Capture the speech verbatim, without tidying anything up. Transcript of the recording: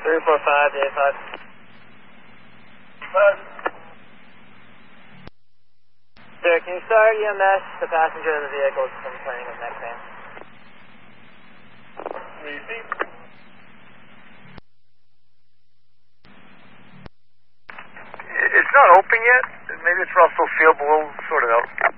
three four five, the A five. Sir, can you start E M S, the passenger of the vehicle is complaining of neck pain? Easy. It's not open yet. Maybe it's Russell Field, but we'll sort it out.